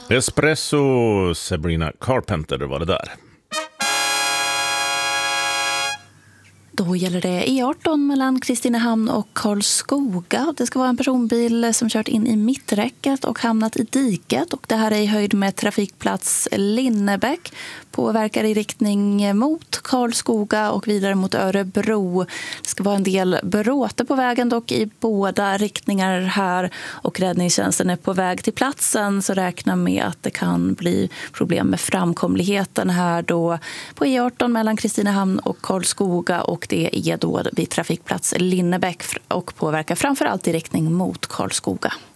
Espresso, Sabrina Carpenter var det där. Då gäller det E18 mellan Kristinehamn och Karlskoga. Det ska vara en personbil som kört in i mitträcket och hamnat i diket. Och det här är i höjd med trafikplats Linnebäck. Påverkar i riktning mot Karlskoga och vidare mot Örebro. Det ska vara en del bråte på vägen dock i båda riktningar här. Och räddningstjänsten är på väg till platsen, så räknar med att det kan bli problem med framkomligheten här då på E18 mellan Kristinehamn och Karlskoga, och det är då vid trafikplats Linnebäck och påverkar framförallt i riktning mot Karlskoga.